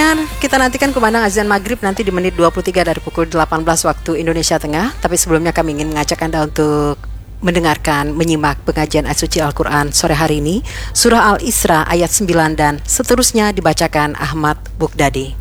Dan kita nantikan kumandang azan maghrib nanti di menit 23 dari pukul 18 waktu Indonesia Tengah. Tapi sebelumnya kami ingin mengajak Anda untuk menyimak pengajian ayat suci Al-Quran sore hari ini, Surah Al-Isra ayat 9 dan seterusnya dibacakan Ahmad Bugdadi.